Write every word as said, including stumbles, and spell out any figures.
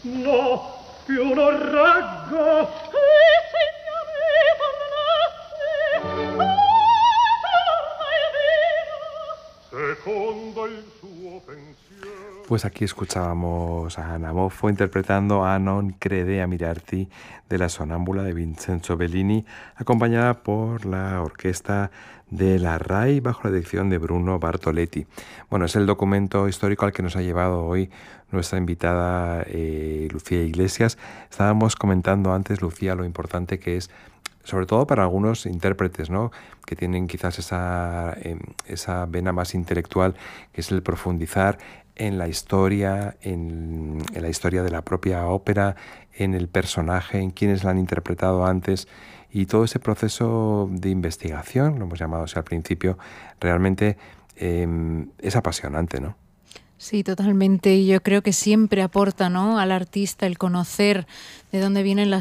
No, più non reggo. Secondo il suo pensiero. Pues aquí escuchábamos a Anna Moffo interpretando a Non crede a mirarti de la sonámbula de Vincenzo Bellini, acompañada por la orquesta de la R A I bajo la dirección de Bruno Bartoletti. Bueno, es el documento histórico al que nos ha llevado hoy nuestra invitada eh, Lucía Iglesias. Estábamos comentando antes, Lucía, lo importante que es, sobre todo para algunos intérpretes, ¿no?, que tienen quizás esa, eh, esa vena más intelectual, que es el profundizar en la historia, en, en la historia de la propia ópera, en el personaje, en quienes la han interpretado antes, y todo ese proceso de investigación, lo hemos llamado así al principio, realmente eh, es apasionante, ¿no? Sí, totalmente. Y yo creo que siempre aporta, ¿no?, al artista el conocer de dónde vienen las